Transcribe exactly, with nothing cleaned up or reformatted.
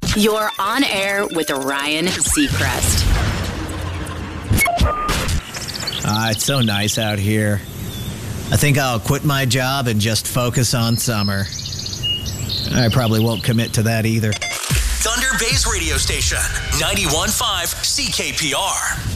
You're on air with Ryan Seacrest. Ah, it's so nice out here. I think I'll quit my job and just focus on summer. I probably won't commit to that either. Thunder Bay's radio station, ninety-one point five C K P R.